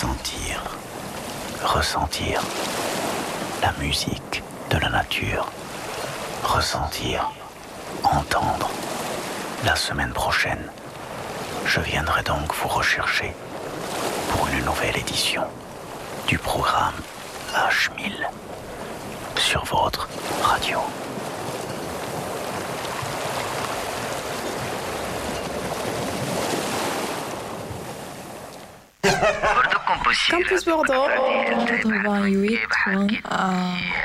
sentir, ressentir la musique de la nature, ressentir, entendre. La semaine prochaine, je viendrai donc vous rechercher pour une nouvelle édition du programme H1000 sur votre radio. Campus Bordeaux 88.1